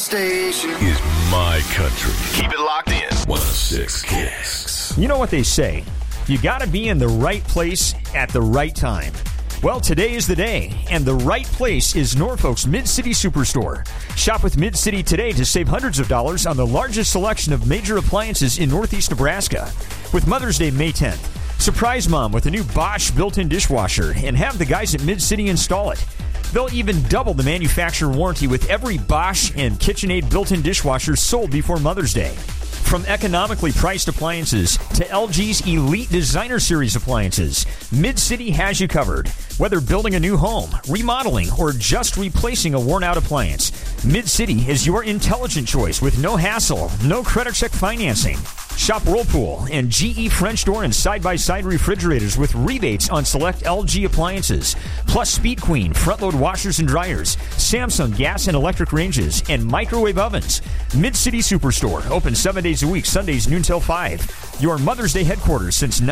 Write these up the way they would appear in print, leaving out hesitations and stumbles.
station is my country. Keep it locked in. 106 Kicks. You know what they say. You got to be in the right place at the right time. Well, today is the day, and the right place is Norfolk's Mid-City Superstore. Shop with Mid-City today to save hundreds of dollars on the largest selection of major appliances in Northeast Nebraska. With Mother's Day May 10th, surprise mom with a new Bosch built-in dishwasher and have the guys at Mid-City install it. They'll even double the manufacturer warranty with every Bosch and KitchenAid built-in dishwasher sold before Mother's Day. From economically priced appliances to LG's Elite Designer Series appliances, Mid-City has you covered. Whether building a new home, remodeling, or just replacing a worn-out appliance, Mid-City is your intelligent choice with no hassle, no credit check financing. Shop Whirlpool and GE French door and side-by-side refrigerators with rebates on select LG appliances, plus Speed Queen front-load washers and dryers, Samsung gas and electric ranges, and microwave ovens. Mid-City Superstore, open 7 days a week, Sundays noon till 5. Your Mother's Day headquarters since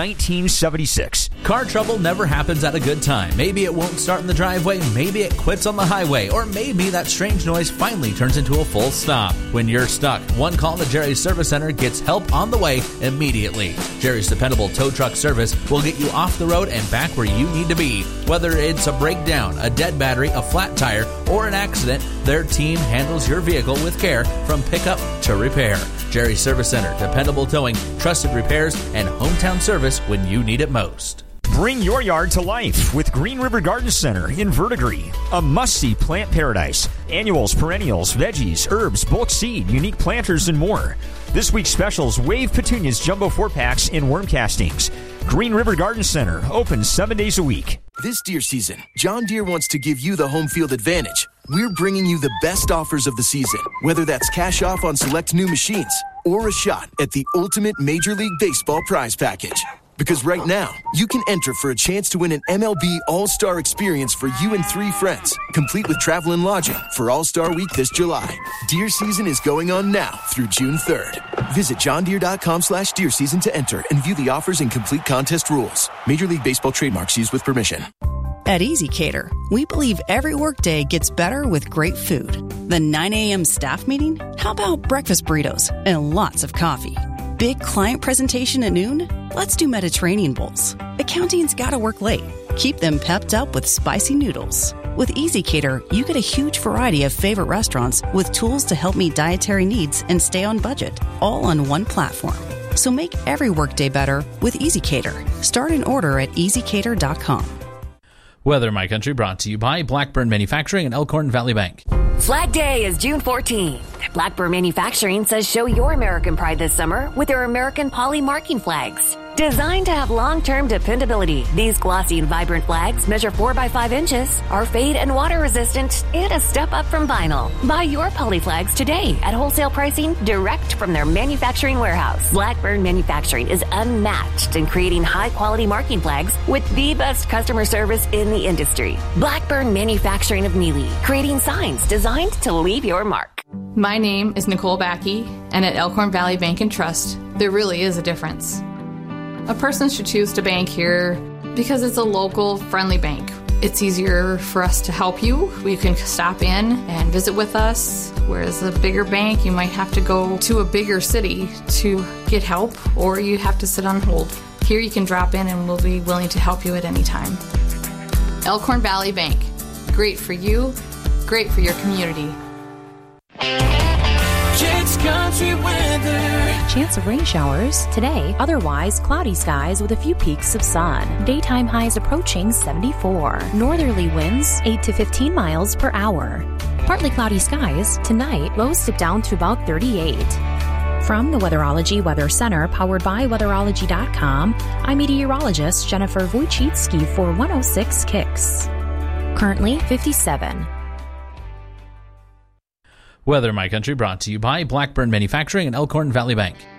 1976. Car trouble never happens at a good time. Maybe it won't start in the driveway, maybe it quits on the highway, or maybe that strange noise finally turns into a full stop. When you're stuck, one call to Jerry's Service Center gets help on the way immediately. Jerry's dependable tow truck service will get you off the road and back where you need to be. Whether it's a breakdown, a dead battery, a flat tire, or an accident, their team handles your vehicle with care from pickup to repair. Jerry's Service Center, dependable towing, trusted repairs, and hometown service when you need it most. Bring your yard to life with Green River Garden Center in Verdigris, a must-see plant paradise. Annuals, perennials, veggies, herbs, bulk seed, unique planters, and more. This week's specials, Wave Petunias Jumbo 4-packs and worm castings. Green River Garden Center, open 7 days a week. This deer season, John Deere wants to give you the home field advantage. We're bringing you the best offers of the season, whether that's cash off on select new machines or a shot at the ultimate Major League Baseball prize package. Because right now, you can enter for a chance to win an MLB All-Star experience for you and 3 friends, complete with travel and lodging for All-Star Week this July. Deer season is going on now through June 3rd. Visit johndeere.com/deer season to enter and view the offers and complete contest rules. Major League Baseball trademarks used with permission. At EasyCater, we believe every workday gets better with great food. The 9 a.m. staff meeting? How about breakfast burritos and lots of coffee? Big client presentation at noon? Let's do Mediterranean bowls. Accounting's gotta work late. Keep them pepped up with spicy noodles. With EasyCater, you get a huge variety of favorite restaurants with tools to help meet dietary needs and stay on budget, all on one platform. So make every workday better with EasyCater. Start an order at easycater.com. Weather, My Country, brought to you by Blackburn Manufacturing and Elkhorn Valley Bank. Flag Day is June 14th. Blackburn Manufacturing says show your American pride this summer with their American Poly marking flags. Designed to have long-term dependability, these glossy and vibrant flags measure 4 by 5 inches, are fade and water resistant, and a step up from vinyl. Buy your Poly flags today at wholesale pricing direct from their manufacturing warehouse. Blackburn Manufacturing is unmatched in creating high-quality marking flags with the best customer service in the industry. Blackburn Manufacturing of Neely, creating signs designed to leave your mark. My name is Nicole Backey, and at Elkhorn Valley Bank and Trust, there really is a difference. A person should choose to bank here because it's a local, friendly bank. It's easier for us to help you. You can stop in and visit with us, whereas a bigger bank, you might have to go to a bigger city to get help, or you have to sit on hold. Here you can drop in and we'll be willing to help you at any time. Elkhorn Valley Bank. Great for you, great for your community. Kicks Country weather. Chance of rain showers today, otherwise cloudy skies with a few peaks of sun. Daytime highs approaching 74. Northerly winds 8 to 15 miles per hour. Partly cloudy skies tonight, lows dip down to about 38. From the Weatherology Weather Center, powered by Weatherology.com, I'm meteorologist Jennifer Wojcicki for 106 Kicks. Currently 57. Weather, My Country, brought to you by Blackburn Manufacturing and Elkhorn Valley Bank.